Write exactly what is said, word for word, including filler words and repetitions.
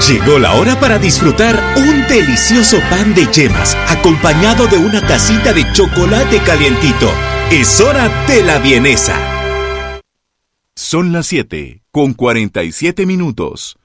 Llegó la hora para disfrutar un delicioso pan de yemas acompañado de una tacita de chocolate calientito. Es hora de la vienesa. Son las siete con cuarenta y siete minutos.